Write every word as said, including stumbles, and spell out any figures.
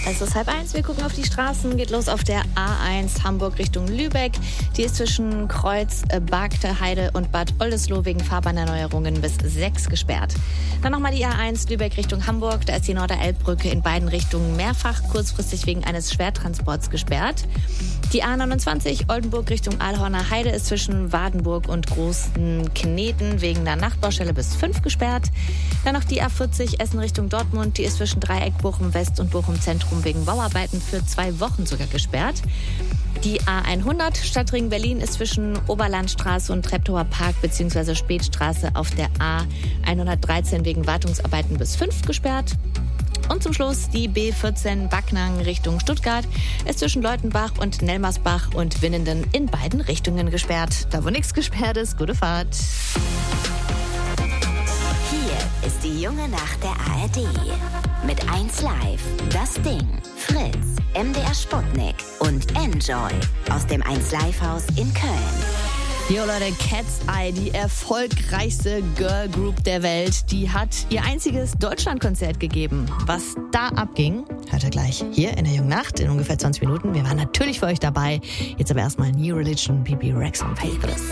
Es ist halb eins, wir gucken auf die Straßen, geht los auf der A eins Hamburg Richtung Lübeck. Die ist zwischen Kreuz, Bargte, Heide und Bad Oldesloe wegen Fahrbahnerneuerungen bis sechs gesperrt. Dann nochmal die A eins Lübeck Richtung Hamburg, da ist die Norderelbbrücke in beiden Richtungen mehrfach kurzfristig wegen eines Schwertransports gesperrt. Die A neunundzwanzig Oldenburg Richtung Aalhorner Heide ist zwischen Wadenburg und Großen Kneten wegen der Nachtbaustelle bis fünf gesperrt. Dann noch die A vierzig Essen Richtung Dortmund, die ist zwischen Dreieck Bochum West und Bochum Zentrum wegen Bauarbeiten für zwei Wochen sogar gesperrt. Die A hundert Stadtring Berlin ist zwischen Oberlandstraße und Treptower Park bzw. Spätstraße auf der A hundertdreizehn wegen Wartungsarbeiten bis fünf gesperrt. Und zum Schluss die B vierzehn Backnang Richtung Stuttgart ist zwischen Leutenbach und Nelmersbach und Winnenden in beiden Richtungen gesperrt. Da wo nichts gesperrt ist, gute Fahrt. Hier ist die junge Nacht der A R D. Mit eins Live, Das Ding, Fritz, M D R Sputnik und Enjoy aus dem eins Live Haus in Köln. Jo Leute, Cat's Eye, die erfolgreichste Girl Group der Welt, die hat ihr einziges Deutschlandkonzert gegeben. Was da abging, hört ihr gleich hier in der jungen Nacht in ungefähr zwanzig Minuten. Wir waren natürlich für euch dabei. Jetzt aber erstmal New Religion, B B Rex und Vegas.